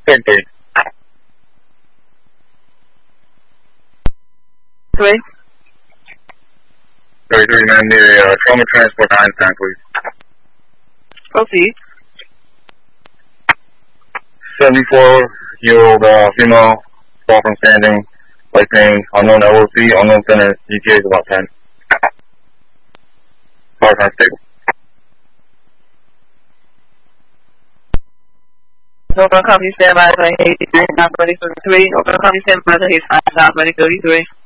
Same page. 3. 33, man, need a trauma transport to Einstein, please. Proceed. 74-year-old female, fall from standing, leg pain, unknown LOC, unknown center, ETA is about 10. Heart unstable. Open company standby to 83, 933. Open company standby to 89, 933.